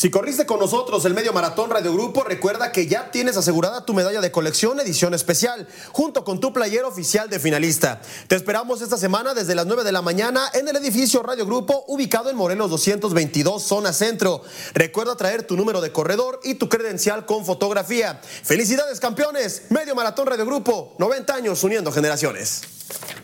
Si corriste con nosotros el Medio Maratón Radio Grupo, recuerda que ya tienes asegurada tu medalla de colección edición especial, junto con tu playera oficial de finalista. Te esperamos esta semana desde las 9 de la mañana en el edificio Radio Grupo, ubicado en Morelos 222, zona centro. Recuerda traer tu número de corredor y tu credencial con fotografía. ¡Felicidades, campeones! Medio Maratón Radio Grupo, 90 años uniendo generaciones.